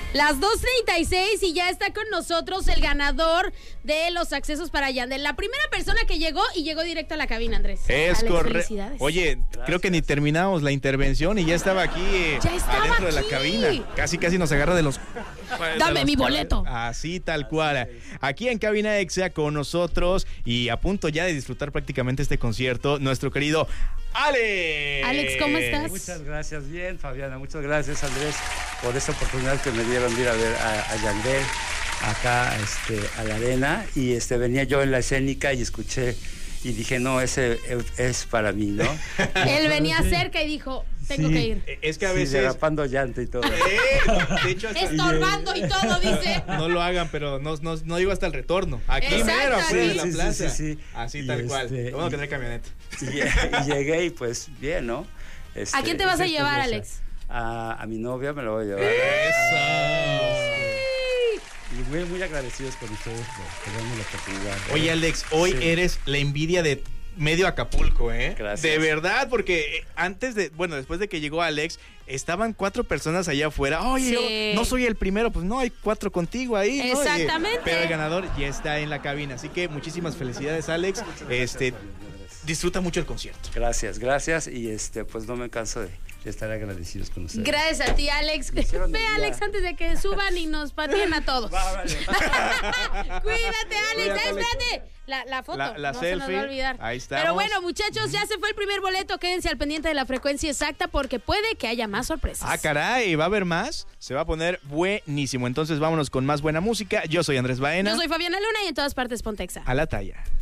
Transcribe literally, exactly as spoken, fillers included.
Las dos treinta y seis y ya está con nosotros el ganador de los accesos para Yandel. La primera persona que llegó y llegó directo a la cabina, Andrés. Es correcto. Oye, gracias. Creo que ni terminamos la intervención y ya estaba aquí ya estaba adentro aquí. de la cabina. Casi, casi nos agarra de los... Dame de los mi boleto. Así, tal cual. Aquí en Cabina Exa con nosotros y a punto ya de disfrutar prácticamente este concierto, nuestro querido Alex. Alex, ¿cómo estás? Muchas gracias, bien, Fabiana. Muchas gracias, Andrés, por esta oportunidad que me dieron de ir a ver a, a Yandel acá este, a la arena. Y este, venía yo en la escénica y escuché y dije, no, ese es para mí, ¿no? Él venía cerca y dijo, tengo sí, que ir. Es que a sí, veces... derrapando llanta y todo. Eh, de hecho, hasta... Estorbando y todo, dice. No lo hagan, pero no, no, no digo hasta el retorno. Aquí Exacto, mero, afuera de la sí, plaza. Sí, sí, sí. Así y tal este, cual. Lo bueno que trae camioneta. Y, y llegué y pues bien, ¿no? Este, ¿A quién te vas a llevar, Alex? A, a mi novia me lo voy a llevar. ¡Eso! Y muy, muy agradecidos con ustedes por darme la oportunidad. Oye, Alex, hoy sí. eres la envidia de medio Acapulco, ¿eh? Gracias. De verdad, porque antes de, bueno, después de que llegó Alex, estaban cuatro personas allá afuera. Oye, sí. yo no soy el primero, pues no, hay cuatro contigo ahí. Exactamente. ¿No? Pero el ganador ya está en la cabina, así que muchísimas felicidades, Alex. Este, disfruta mucho el concierto. Gracias, gracias, y este, pues no me canso de... estar agradecidos con ustedes. Gracias a ti, Alex. Ve, Alex, antes de que suban y nos pateen a todos. Va, vale. Cuídate, Alex. Cuídate, espérate. La, la foto. La, la no selfie. Se nos va a olvidar. Ahí está. Pero bueno, muchachos, ya se fue el primer boleto. Quédense al pendiente de la frecuencia exacta porque puede que haya más sorpresas. Ah, caray, ¿va a haber más? Se va a poner buenísimo. Entonces vámonos con más buena música. Yo soy Andrés Baena. Yo soy Fabiana Luna y en todas partes Pontexa. A la talla.